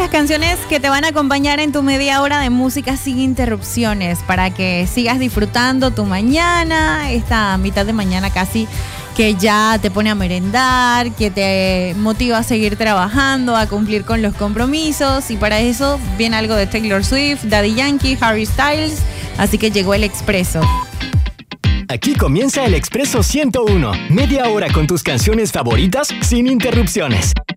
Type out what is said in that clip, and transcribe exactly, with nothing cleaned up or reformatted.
las canciones que te van a acompañar en tu media hora de música sin interrupciones para que sigas disfrutando tu mañana, esta mitad de mañana casi que ya te pone a merendar, que te motiva a seguir trabajando, a cumplir con los compromisos, y para eso viene algo de Taylor Swift, Daddy Yankee, Harry Styles, así que llegó el Expreso. Aquí comienza el Expreso ciento uno, media hora con tus canciones favoritas sin interrupciones.